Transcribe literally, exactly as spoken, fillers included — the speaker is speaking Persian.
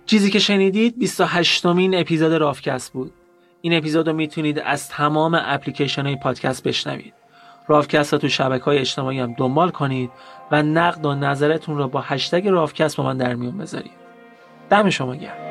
چیزی که شنیدید بیست و هشتمین اپیزود رافکست بود. این اپیزود رو میتونید از تمام اپلیکیشن های پادکست بشنوید. رافکست رو تو شبکه‌های اجتماعی هم دنبال کنید و نقد و نظرتون رو با هشتگ رافکست با من در میون بذارید. دم شما گرم.